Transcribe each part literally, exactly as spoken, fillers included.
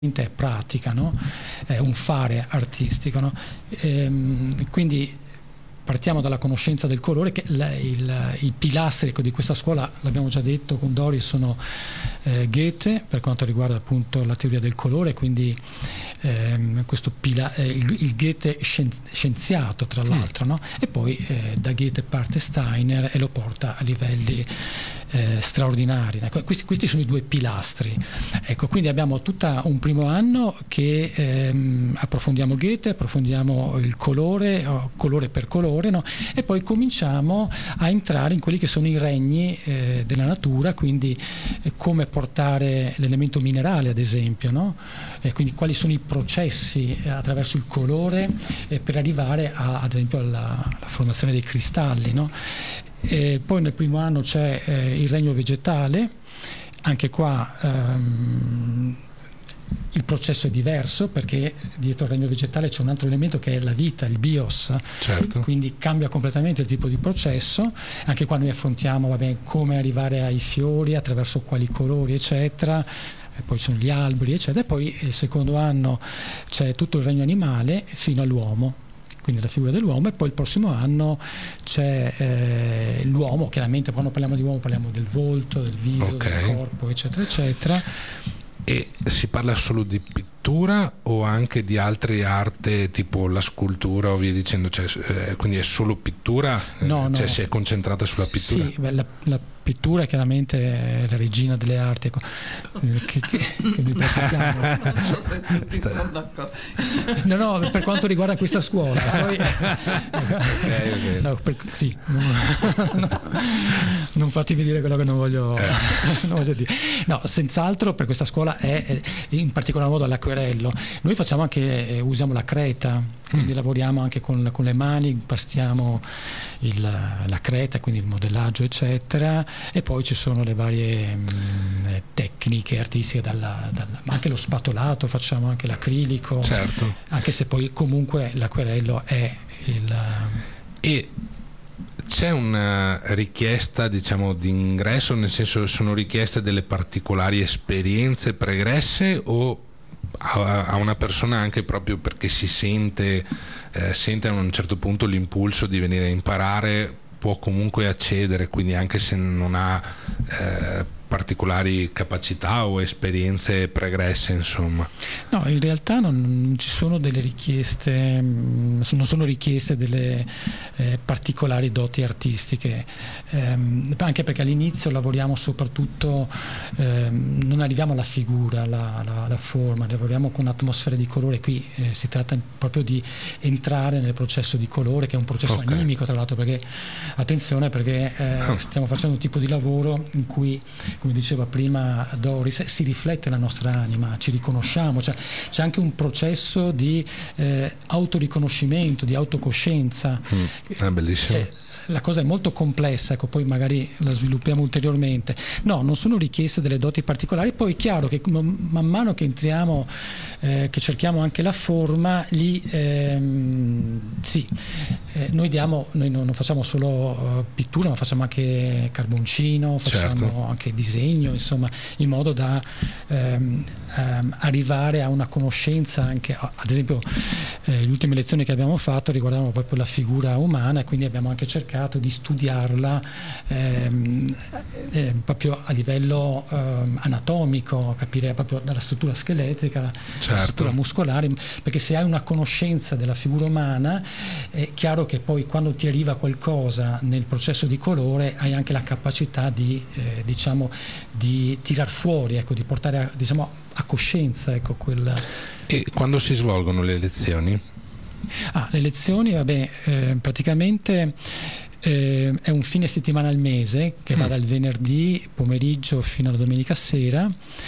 è pratica, no? È un fare artistico, no? Ehm, quindi partiamo dalla conoscenza del colore, che la, il, i pilastri, ecco, di questa scuola, l'abbiamo già detto con Doris, sono eh, Goethe per quanto riguarda appunto la teoria del colore, quindi ehm, questo pila, eh, il, il Goethe scienziato tra l'altro, no? E poi eh, da Goethe parte Steiner e lo porta a livelli eh, straordinari. Ecco, questi, questi sono i due pilastri. Ecco, quindi abbiamo tutto un primo anno che ehm, approfondiamo Goethe, approfondiamo il colore, oh, colore per colore, no? E poi cominciamo a entrare in quelli che sono i regni eh, della natura, quindi eh, come portare l'elemento minerale, ad esempio, no? E quindi quali sono i processi eh, attraverso il colore eh, per arrivare a, ad esempio alla, alla formazione dei cristalli, no? E poi nel primo anno c'è eh, il regno vegetale, anche qua ehm, il processo è diverso, perché dietro il regno vegetale c'è un altro elemento che è la vita, il bios, certo. Quindi cambia completamente il tipo di processo. Anche qua noi affrontiamo vabbè, come arrivare ai fiori, attraverso quali colori, eccetera. E poi sono gli alberi, eccetera. E poi il secondo anno c'è tutto il regno animale fino all'uomo, quindi la figura dell'uomo, e poi il prossimo anno c'è eh, l'uomo. Chiaramente quando parliamo di uomo parliamo del volto, del viso, okay. del corpo, eccetera, eccetera. E si parla solo di pittura o anche di altre arte tipo la scultura o via dicendo, cioè, eh, quindi è solo pittura? No, cioè no. Si è concentrata sulla pittura? Sì, beh, la, la pittura chiaramente è la regina delle arti, ecco, che, che, che noi pratichiamo. No, no, per quanto riguarda questa scuola. Poi, okay, okay. No, per, sì, non, no, non fatemi dire quello che non voglio, eh. non voglio dire. No, senz'altro per questa scuola è, è in particolar modo l'acquerello. Noi facciamo anche, eh, usiamo la creta, quindi mm. lavoriamo anche con, con le mani, impastiamo il, la creta, quindi il modellaggio, eccetera. E poi ci sono le varie mh, tecniche artistiche, dalla, dalla, ma anche lo spatolato, facciamo anche l'acrilico, certo. Anche se poi comunque l'acquerello è il... E c'è una richiesta, diciamo, di ingresso, nel senso, sono richieste delle particolari esperienze pregresse o a, a una persona anche proprio perché si sente, eh, sente a un certo punto l'impulso di venire a imparare, può comunque accedere, quindi anche se non ha eh, particolari capacità o esperienze pregresse, insomma? No, in realtà non, non ci sono delle richieste, non sono richieste delle eh, particolari doti artistiche, ehm, anche perché all'inizio lavoriamo soprattutto, ehm, non arriviamo alla figura, alla, alla, alla forma, lavoriamo con atmosfere di colore. Qui eh, si tratta proprio di entrare nel processo di colore, che è un processo okay. animico, tra l'altro, perché attenzione, perché eh, stiamo facendo un tipo di lavoro in cui, come diceva prima Doris, si riflette la nostra anima, ci riconosciamo, cioè, c'è anche un processo di eh, autoriconoscimento, di autocoscienza. Mm, è bellissimo. Cioè, la cosa è molto complessa, ecco, poi magari la sviluppiamo ulteriormente. No, non sono richieste delle doti particolari. Poi è chiaro che man mano che entriamo, eh, che cerchiamo anche la forma, lì ehm, sì, eh, noi diamo, noi non, non facciamo solo uh, pittura, ma facciamo anche carboncino, facciamo certo. anche disegno, insomma, in modo da ehm, ehm, arrivare a una conoscenza anche, ad esempio eh, le ultime lezioni che abbiamo fatto riguardavano proprio la figura umana, e quindi abbiamo anche cercato di studiarla ehm, eh, proprio a livello ehm, anatomico, capire proprio dalla struttura scheletrica, certo. la struttura muscolare, perché se hai una conoscenza della figura umana è chiaro che poi quando ti arriva qualcosa nel processo di colore hai anche la capacità di eh, diciamo di tirar fuori, ecco, di portare a, diciamo, a coscienza, ecco, quella. E quando si svolgono le lezioni? Ah, le lezioni, vabbè, eh, praticamente eh, è un fine settimana al mese che va dal venerdì pomeriggio fino alla domenica sera,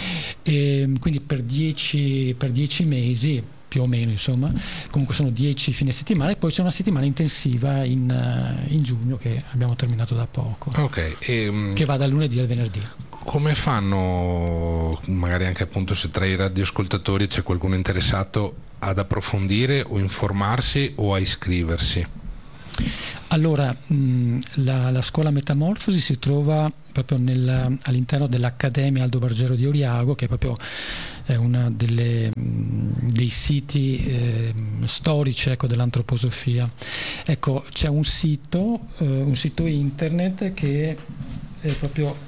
e quindi per dieci, per dieci mesi più o meno, insomma, comunque sono dieci fine settimana, e poi c'è una settimana intensiva in, in giugno che abbiamo terminato da poco, okay, e, che va dal lunedì al venerdì. Come fanno, magari anche appunto se tra i radioascoltatori c'è qualcuno interessato, ad approfondire o informarsi o a iscriversi? Allora, mh, la, la scuola Metamorfosi si trova proprio nel, all'interno dell'Accademia Aldo Bargero di Oriago, che è proprio è uno dei siti eh, storici, ecco, dell'antroposofia. Ecco, c'è un sito, eh, un sito internet che è proprio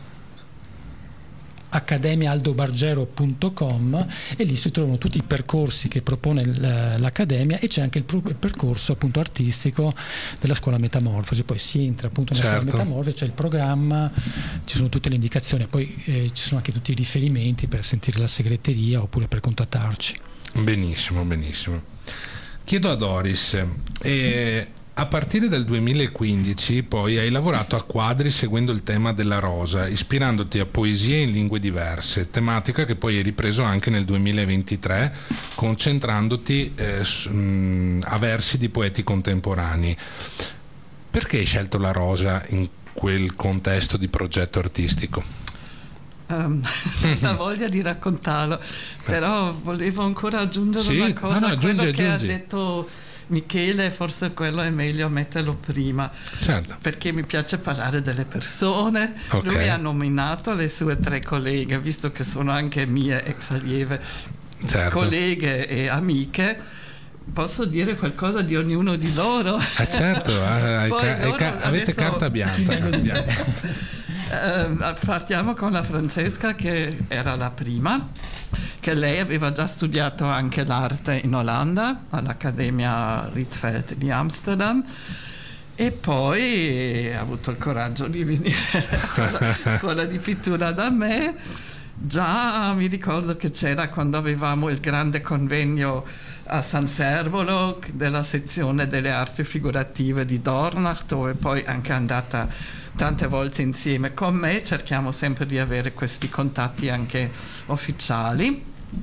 accademia aldo bargero punto com, e lì si trovano tutti i percorsi che propone l'Accademia, e c'è anche il, pro- il percorso appunto artistico della scuola Metamorfosi. Poi si entra appunto nella certo. scuola Metamorfosi, c'è il programma, ci sono tutte le indicazioni, poi eh, ci sono anche tutti i riferimenti per sentire la segreteria oppure per contattarci. Benissimo, benissimo. Chiedo a Doris, eh, a partire dal duemilaquindici poi hai lavorato a quadri seguendo il tema della rosa, ispirandoti a poesie in lingue diverse, tematica che poi hai ripreso anche nel duemilaventitré, concentrandoti eh, a versi di poeti contemporanei. Perché hai scelto la rosa in quel contesto di progetto artistico? Um, la voglia di raccontarlo, però volevo ancora aggiungere sì? una cosa, no, no, aggiungi, quello che aggiungi. ha detto Michele, forse quello è meglio metterlo prima, certo. perché mi piace parlare delle persone. Okay. Lui ha nominato le sue tre colleghe, visto che sono anche mie ex allieve, certo. colleghe e amiche. Posso dire qualcosa di ognuno di loro? Ah, certo, hai, hai, ca- avete carta bianca. Uh, partiamo con la Francesca, che era la prima, che lei aveva già studiato anche l'arte in Olanda all'Accademia Rietveld di Amsterdam, e poi ha avuto il coraggio di venire alla scuola di pittura da me. Già mi ricordo che c'era quando avevamo il grande convegno a San Servolo della sezione delle arti figurative di Dornach, dove poi anche è andata tante volte insieme con me. Cerchiamo sempre di avere questi contatti anche ufficiali.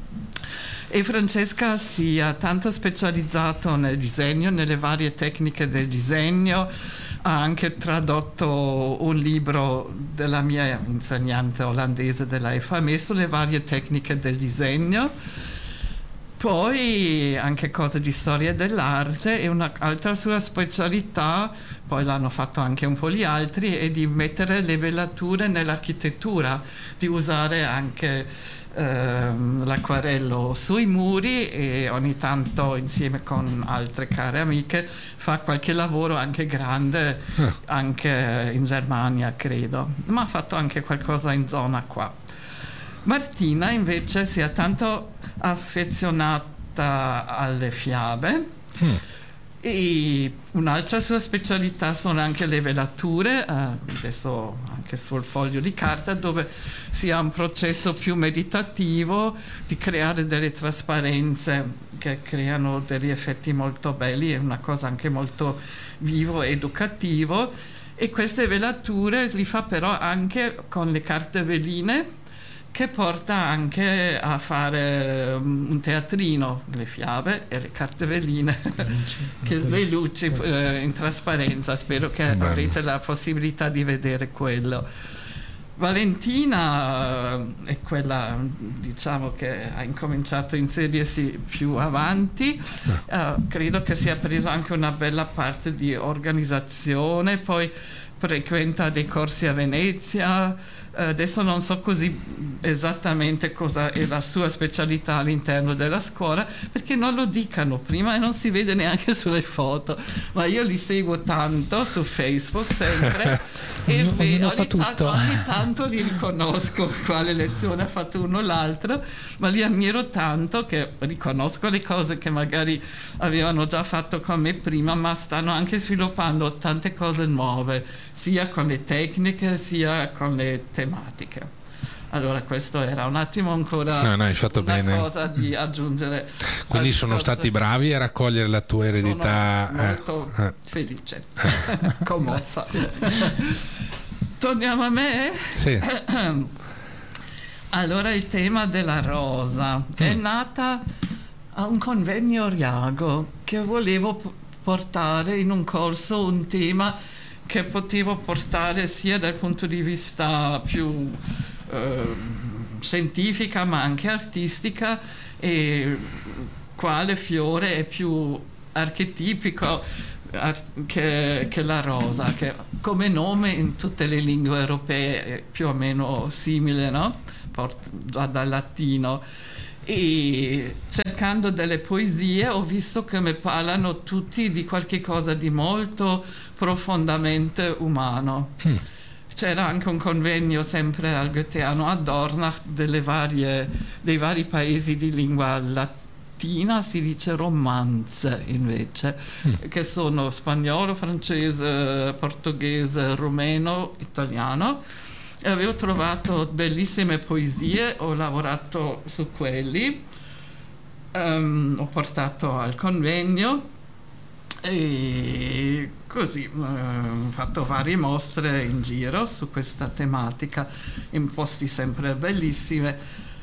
E Francesca si è tanto specializzato nel disegno, nelle varie tecniche del disegno. Ha anche tradotto un libro della mia insegnante olandese della F A M E sulle varie tecniche del disegno. Poi anche cose di storia dell'arte, e un'altra sua specialità, poi l'hanno fatto anche un po' gli altri, è di mettere le velature nell'architettura, di usare anche ehm, l'acquarello sui muri, e ogni tanto insieme con altre care amiche fa qualche lavoro anche grande, eh. anche in Germania credo, ma ha fatto anche qualcosa in zona qua. Martina invece si è tanto affezionata alle fiabe, mm. e un'altra sua specialità sono anche le velature, eh, adesso anche sul foglio di carta, dove si ha un processo più meditativo di creare delle trasparenze che creano degli effetti molto belli, è una cosa anche molto vivo e educativo. E queste velature li fa però anche con le carte veline, che porta anche a fare un teatrino, le fiabe e le carte veline, le luci, che le luci eh, in trasparenza. Spero che Bene. avrete la possibilità di vedere quello. Valentina eh, è quella, diciamo, che ha incominciato a inserirsi più avanti. Eh, credo che sia preso anche una bella parte di organizzazione, poi frequenta dei corsi a Venezia. Adesso non so così esattamente cosa è la sua specialità all'interno della scuola, perché non lo dicano prima e non si vede neanche sulle foto, ma io li seguo tanto su Facebook sempre e ognuno, ve, ognuno ogni, fa tanto, ogni tanto li riconosco quale lezione ha fatto uno o l'altro, ma li ammiro tanto che riconosco le cose che magari avevano già fatto con me prima, ma stanno anche sviluppando tante cose nuove, sia con le tecniche sia con le tematiche. Allora questo era un attimo ancora no, no, hai fatto una bene. cosa di aggiungere. Quindi sono stati bravi a raccogliere la tua eredità. Sono molto eh. felice, commossa. Torniamo a me? Sì. Allora il tema della rosa mm. è nata a un convegno Oriago che volevo portare in un corso un tema che potevo portare sia dal punto di vista più eh, scientifica ma anche artistica, e quale fiore è più archetipico che, che la rosa, che come nome in tutte le lingue europee è più o meno simile, no? Già dal latino. E cercando delle poesie ho visto che mi parlano tutti di qualche cosa di molto profondamente umano. Mm. C'era anche un convegno sempre al Goetheano a Dornach delle varie, dei vari paesi di lingua latina, si dice romanze invece, mm. che sono spagnolo, francese, portoghese, rumeno, italiano. E avevo trovato bellissime poesie, ho lavorato su quelli, um, ho portato al convegno e così uh, ho fatto varie mostre in giro su questa tematica in posti sempre bellissimi.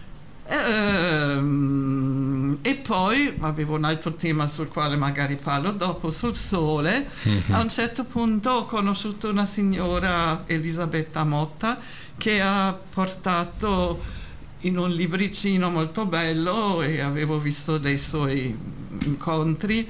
Um, e poi avevo un altro tema sul quale magari parlo dopo, sul sole. Mm-hmm. A un certo punto ho conosciuto una signora, Elisabetta Motta, che ha portato in un libricino molto bello, e avevo visto dei suoi incontri,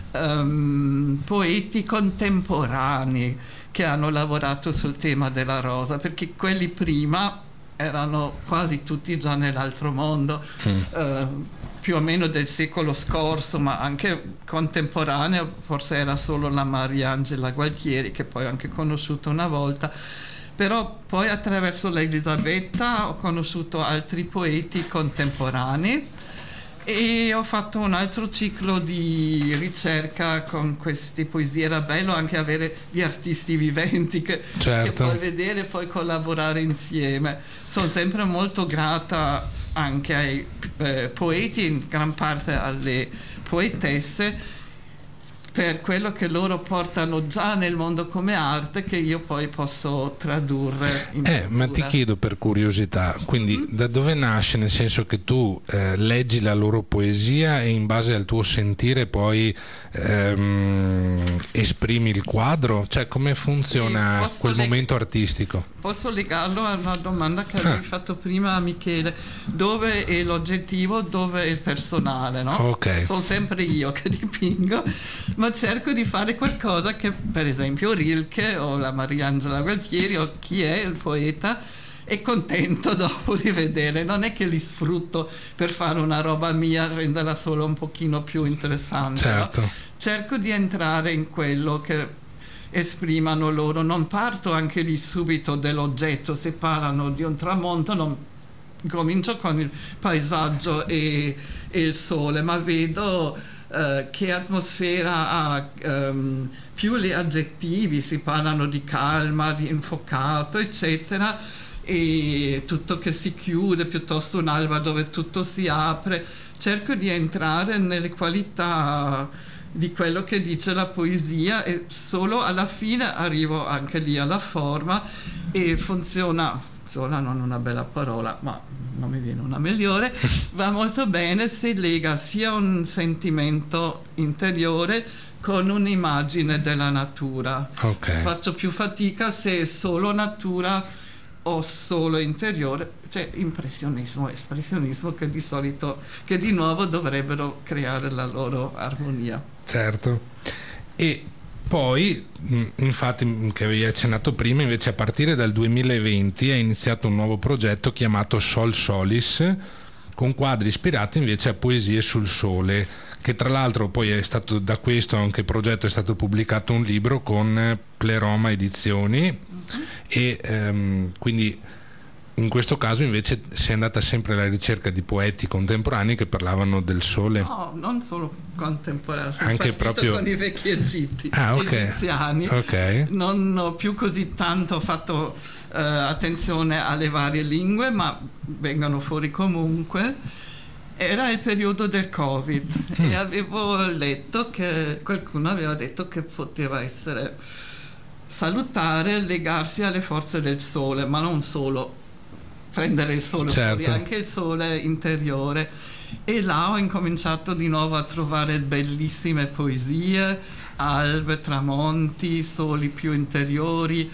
um, poeti contemporanei che hanno lavorato sul tema della rosa, perché quelli prima erano quasi tutti già nell'altro mondo, mm. uh, più o meno del secolo scorso, ma anche contemporaneo, forse era solo la Mariangela Gualtieri, che poi ho anche conosciuto una volta. Però poi attraverso l'Elisabetta ho conosciuto altri poeti contemporanei e ho fatto un altro ciclo di ricerca con queste poesie. Era bello anche avere gli artisti viventi che, certo. che puoi vedere e poi collaborare insieme. Sono sempre molto grata anche ai eh, poeti, in gran parte alle poetesse, per quello che loro portano già nel mondo come arte, che io poi posso tradurre in eh, ma ti chiedo per curiosità, quindi mm-hmm. da dove nasce? Nel senso che tu eh, leggi la loro poesia e in base al tuo sentire poi ehm, esprimi il quadro? Cioè, come funziona sì, quel leg- momento artistico? Posso legarlo a una domanda che avevi ah. fatto prima a Michele: dove è l'oggettivo, dove è il personale, no? Okay. Sono sempre io che dipingo, ma cerco di fare qualcosa che, per esempio, Rilke o la Mariangela Gualtieri o chi è il poeta è contento dopo di vedere. Non è che li sfrutto per fare una roba mia, renderla solo un pochino più interessante. Certo. No? Cerco di entrare in quello che esprimano loro. Non parto anche lì subito dell'oggetto. Se parlano di un tramonto non comincio con il paesaggio e, e il sole, ma vedo Uh, che atmosfera ha, um, più gli aggettivi, si parlano di calma, di infuocato, eccetera, e tutto che si chiude, piuttosto un'alba dove tutto si apre. Cerco di entrare nelle qualità di quello che dice la poesia e solo alla fine arrivo anche lì alla forma, e funziona. Sola non è una bella parola, ma non mi viene una migliore, va molto bene se lega sia un sentimento interiore con un'immagine della natura. Okay. Faccio più fatica se è solo natura o solo interiore, cioè impressionismo, espressionismo, che di solito, che di nuovo dovrebbero creare la loro armonia. Certo. E poi, infatti, che avevi accennato prima, invece a partire dal duemilaventi hai iniziato un nuovo progetto chiamato Sol Solis, con quadri ispirati invece a poesie sul sole, che tra l'altro poi è stato, da questo anche progetto è stato pubblicato un libro con Pleroma Edizioni, uh-huh. e ehm, quindi in questo caso invece sei andata sempre alla ricerca di poeti contemporanei che parlavano del sole. No, non solo contemporanei, sono anche proprio con i vecchi egizi, ah, okay. egiziani. Okay. Non ho più così tanto fatto uh, attenzione alle varie lingue, ma vengono fuori comunque. Era il periodo del Covid mm. e avevo letto che qualcuno aveva detto che poteva essere salutare legarsi alle forze del sole, ma non solo prendere il sole, certo. fuori, anche il sole interiore. E là ho incominciato di nuovo a trovare bellissime poesie, albe, tramonti, soli più interiori,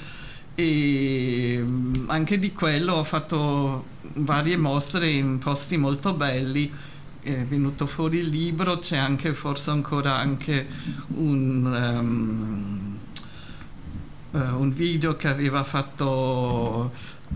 e anche di quello ho fatto varie mostre in posti molto belli, è venuto fuori il libro, c'è anche forse ancora anche un, um, uh, un video che aveva fatto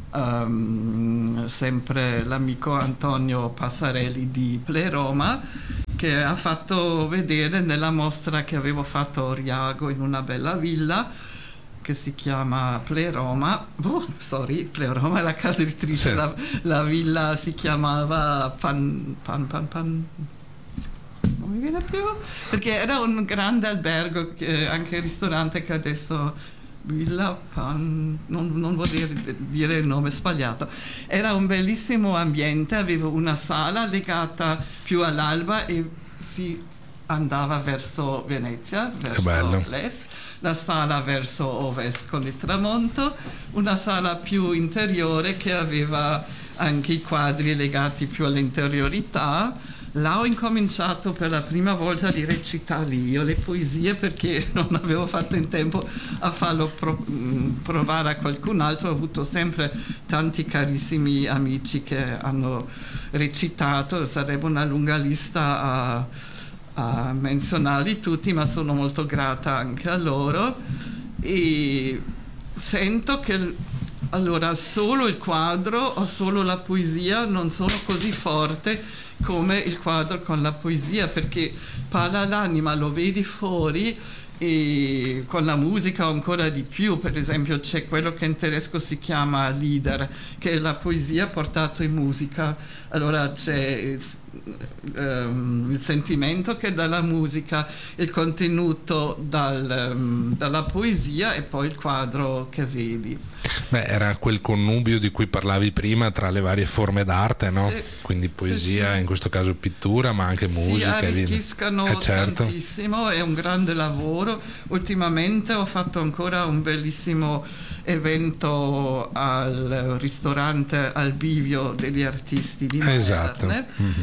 um, sempre l'amico Antonio Passarelli di Pleroma, che ha fatto vedere nella mostra che avevo fatto a Oriago in una bella villa che si chiama Pleroma, oh, sorry, Pleroma è la casa editrice, sì. la, la villa si chiamava Pan, Pan, Pan, Pan, non mi viene più, perché era un grande albergo, che, anche il ristorante che adesso, Villa Pan, non, non vuol dire, dire il nome sbagliato, era un bellissimo ambiente, avevo una sala legata più all'alba e si andava verso Venezia, verso l'est, la sala verso ovest con il tramonto, una sala più interiore che aveva anche i quadri legati più all'interiorità. Là ho incominciato per la prima volta di recitare io le poesie, perché non avevo fatto in tempo a farlo pro- provare a qualcun altro. Ho avuto sempre tanti carissimi amici che hanno recitato, sarebbe una lunga lista a a menzionarli tutti, ma sono molto grata anche a loro, e sento che allora solo il quadro o solo la poesia non sono così forte come il quadro con la poesia, perché parla l'anima, lo vedi fuori, e con la musica ancora di più. Per esempio c'è quello che in tedesco si chiama Lieder, che è la poesia portata in musica. Allora c'è um, il sentimento che dà la musica, il contenuto dal, um, dalla poesia, e poi il quadro che vedi. Beh, era quel connubio di cui parlavi prima tra le varie forme d'arte, no? Sì, quindi poesia, sì, sì. In questo caso pittura, ma anche musica. Si arricchiscono eh, certo. tantissimo, è un grande lavoro. Ultimamente ho fatto ancora un bellissimo evento al ristorante Al Bivio degli artisti di Maerne, esatto. Mm-hmm.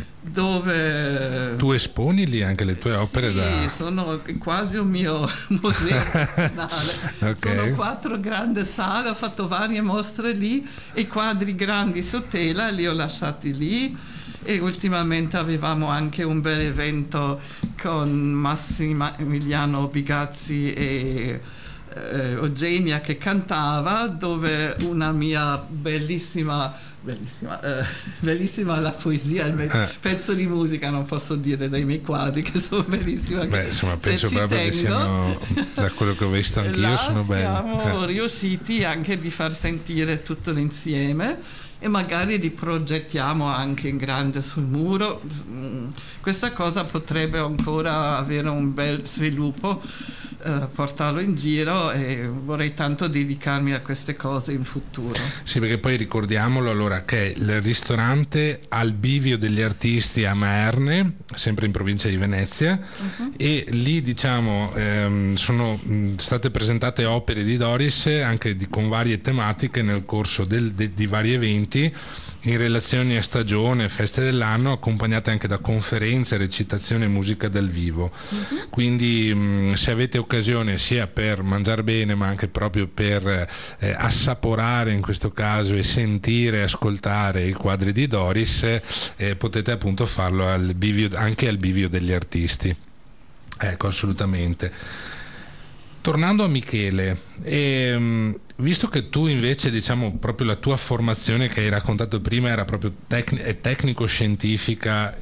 Dove tu esponi lì anche le tue opere? Sì, da... sono quasi un mio museo personale. Okay. Sono quattro grandi sale, ho fatto varie mostre lì, i quadri grandi su tela li ho lasciati lì, e ultimamente avevamo anche un bel evento con Massimiliano Bigazzi e eh, Eugenia che cantava, dove una mia bellissima bellissima eh, bellissima la poesia, il me- eh. pezzo di musica, non posso dire dei miei quadri che sono bellissimi. Beh, insomma, penso proprio tengo, che siano, da quello che ho visto anch'io, sono belli. Siamo eh. riusciti anche di far sentire tutto l'insieme, e magari li progettiamo anche in grande sul muro. Questa cosa potrebbe ancora avere un bel sviluppo, eh, portarlo in giro, e vorrei tanto dedicarmi a queste cose in futuro. Sì, perché poi ricordiamolo allora che il ristorante Al Bivio degli Artisti a Maerne, sempre in provincia di Venezia, uh-huh. e lì diciamo ehm, sono mh, state presentate opere di Doris anche di, con varie tematiche nel corso del, de, di vari eventi in relazione a stagione, feste dell'anno, accompagnate anche da conferenze, recitazione e musica dal vivo. Uh-huh. Quindi mh, se avete occasione sia per mangiare bene, ma anche proprio per eh, assaporare in questo caso e sentire, ascoltare i quadri di Doris, eh, potete appunto farlo al bivio, anche al Bivio degli Artisti. Ecco, assolutamente. Tornando a Michele, ehm, visto che tu invece, diciamo, proprio la tua formazione che hai raccontato prima era proprio tec- tecnico-scientifica,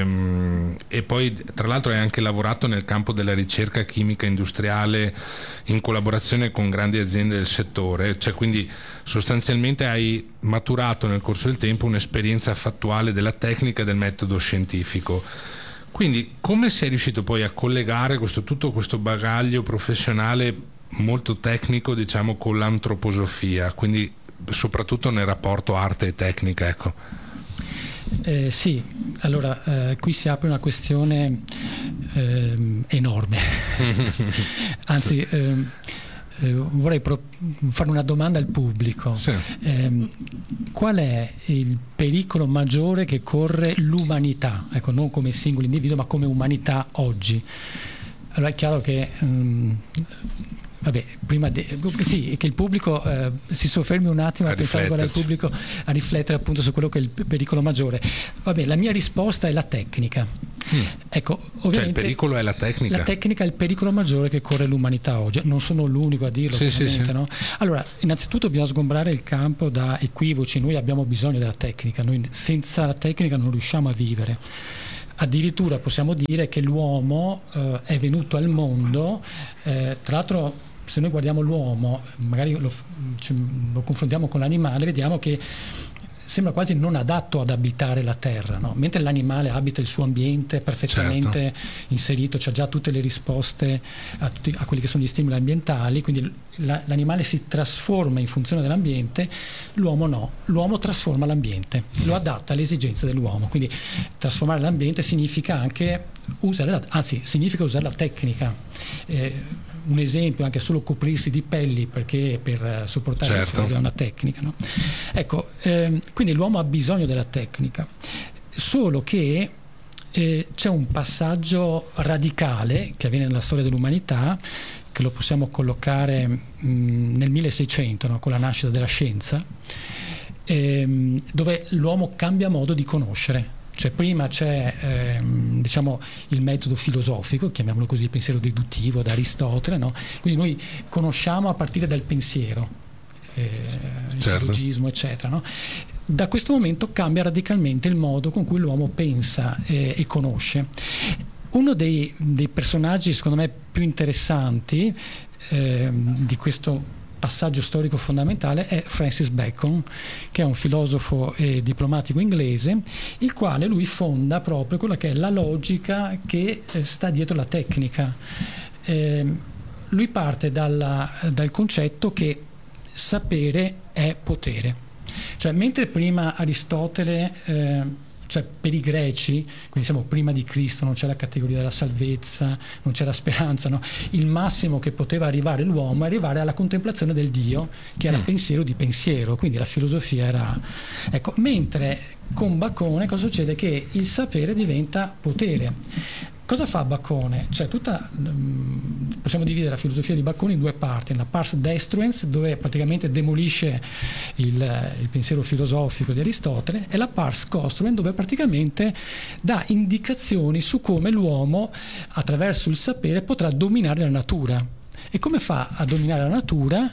e, e poi tra l'altro hai anche lavorato nel campo della ricerca chimica industriale in collaborazione con grandi aziende del settore, cioè quindi sostanzialmente hai maturato nel corso del tempo un'esperienza fattuale della tecnica e del metodo scientifico. Quindi come sei riuscito poi a collegare questo, tutto questo bagaglio professionale molto tecnico, diciamo, con l'antroposofia, quindi soprattutto nel rapporto arte e tecnica, ecco? Eh, sì, allora eh, qui si apre una questione eh, enorme, anzi eh, eh, vorrei pro- fare una domanda al pubblico. Sì. Eh, qual è il pericolo maggiore che corre l'umanità, ecco, non come singolo individuo ma come umanità oggi? Allora è chiaro che um, Vabbè, prima de- sì, che il pubblico eh, si soffermi un attimo a, a pensare qual è il pubblico, a riflettere appunto su quello che è il pericolo maggiore. Vabbè, la mia risposta è la tecnica. Mm. Ecco, ovviamente, cioè il pericolo è la tecnica. La tecnica è il pericolo maggiore che corre l'umanità oggi. Non sono l'unico a dirlo, sì, sì, sì. no? Allora, innanzitutto bisogna sgombrare il campo da equivoci. Noi abbiamo bisogno della tecnica, noi senza la tecnica non riusciamo a vivere. Addirittura possiamo dire che l'uomo eh, è venuto al mondo, eh, tra l'altro se noi guardiamo l'uomo, magari lo, lo confrontiamo con l'animale, vediamo che sembra quasi non adatto ad abitare la terra, no? Mentre l'animale abita il suo ambiente perfettamente certo. inserito, c'ha già tutte le risposte a, tutti, a quelli che sono gli stimoli ambientali, quindi la, l'animale si trasforma in funzione dell'ambiente, l'uomo no, l'uomo trasforma l'ambiente, lo adatta alle esigenze dell'uomo, quindi trasformare l'ambiente significa anche usare la, anzi significa usare la tecnica. Eh, un esempio, anche solo coprirsi di pelli perché per sopportare certo. il freddo è una tecnica, no? Ecco, ehm, quindi l'uomo ha bisogno della tecnica, solo che eh, c'è un passaggio radicale che avviene nella storia dell'umanità, che lo possiamo collocare mh, nel milleseicento, no? Con la nascita della scienza, ehm, dove l'uomo cambia modo di conoscere. Cioè prima c'è ehm, diciamo il metodo filosofico, chiamiamolo così, il pensiero deduttivo da Aristotele, no? Quindi noi conosciamo a partire dal pensiero, eh, il certo. sillogismo eccetera, no? Da questo momento cambia radicalmente il modo con cui l'uomo pensa eh, e conosce. Uno dei, dei personaggi secondo me più interessanti eh, di questo passaggio storico fondamentale è Francis Bacon, che è un filosofo e diplomatico inglese, il quale lui fonda proprio quella che è la logica che eh, sta dietro la tecnica. Eh, lui parte dalla, dal concetto che sapere è potere. Cioè, mentre prima Aristotele eh, cioè per i greci, quindi siamo prima di Cristo, non c'è la categoria della salvezza, non c'è la speranza, no? Il massimo che poteva arrivare l'uomo è arrivare alla contemplazione del Dio, che era mm. pensiero di pensiero, quindi la filosofia era... Ecco, mentre con Bacone cosa succede? Che il sapere diventa potere. Cosa fa Bacone? Cioè tutta, um, possiamo dividere la filosofia di Bacone in due parti, la pars destruens, dove praticamente demolisce il, il pensiero filosofico di Aristotele, e la pars construens, dove praticamente dà indicazioni su come l'uomo attraverso il sapere potrà dominare la natura. E come fa a dominare la natura?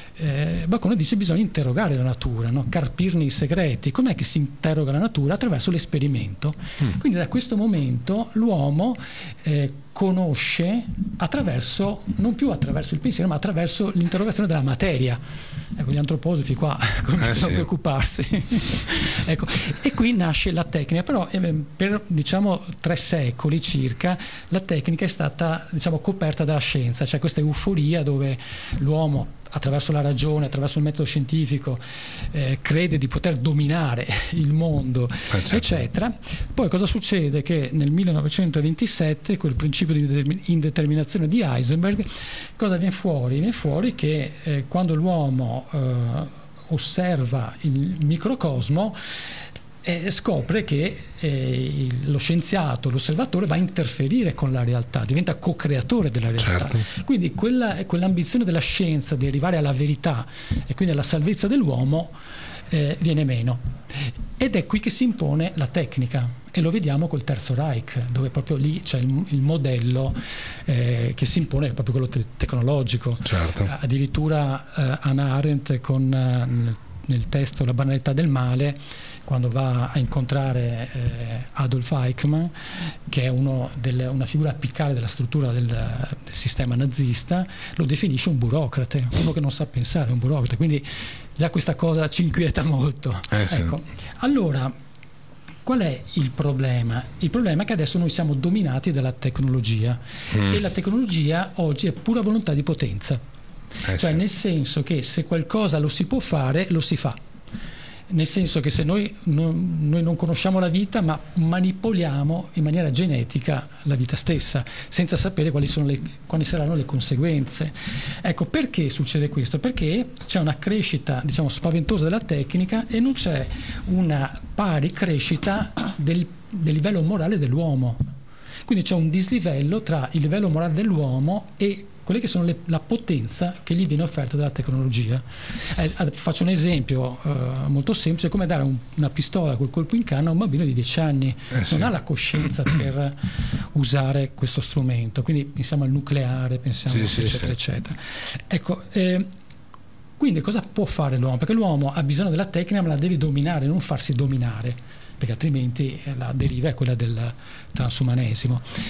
Eh, Bacone dice che bisogna interrogare la natura, no? Carpirne i segreti. Com'è che si interroga la natura? Attraverso l'esperimento. Mm. Quindi da questo momento l'uomo eh, conosce attraverso, non più attraverso il pensiero, ma attraverso l'interrogazione della materia. Ecco, gli antroposofi qua cominciano eh sì. a preoccuparsi. Ecco, e qui nasce la tecnica, però eh, per diciamo tre secoli circa la tecnica è stata diciamo coperta dalla scienza, cioè questa euforia dove l'uomo attraverso la ragione, attraverso il metodo scientifico eh, crede di poter dominare il mondo, eh, certo. eccetera. Poi cosa succede? Che nel millenovecentoventisette, quel principio di indeterminazione di Heisenberg, cosa viene fuori? Viene fuori che eh, quando l'uomo eh, osserva il microcosmo e scopre che eh, lo scienziato, l'osservatore va a interferire con la realtà, diventa co-creatore della realtà. Certo. Quindi quella, quell'ambizione della scienza di arrivare alla verità e quindi alla salvezza dell'uomo eh, viene meno. Ed è qui che si impone la tecnica, e lo vediamo col Terzo Reich, dove proprio lì c'è il, il modello eh, che si impone, è proprio quello te- tecnologico. Certo. Addirittura eh, Hannah Arendt con eh, nel, nel testo La banalità del male, quando va a incontrare eh, Adolf Eichmann, che è uno delle, una figura apicale della struttura del, del sistema nazista, lo definisce un burocrate, uno che non sa pensare, un burocrate. Quindi già questa cosa ci inquieta molto. Eh sì. Ecco. Allora, qual è il problema? Il problema è che adesso noi siamo dominati dalla tecnologia mm. e la tecnologia oggi è pura volontà di potenza. Eh cioè sì. nel senso che se qualcosa lo si può fare, lo si fa. Nel senso che se noi non, noi non conosciamo la vita, ma manipoliamo in maniera genetica la vita stessa, senza sapere quali, sono le, quali saranno le conseguenze. Ecco, perché succede questo? Perché c'è una crescita, diciamo, spaventosa della tecnica e non c'è una pari crescita del, del livello morale dell'uomo. Quindi c'è un dislivello tra il livello morale dell'uomo e quelle che sono le, la potenza che gli viene offerta dalla tecnologia. Eh, faccio un esempio eh, molto semplice: come dare un, una pistola col colpo in canna a un bambino di dieci anni, eh sì. non ha la coscienza per usare questo strumento, quindi pensiamo al nucleare, pensiamo sì, eccetera sì, eccetera. Ecco, eh, quindi cosa può fare l'uomo? Perché l'uomo ha bisogno della tecnica, ma la deve dominare, non farsi dominare, perché altrimenti la deriva è quella del transumanesimo.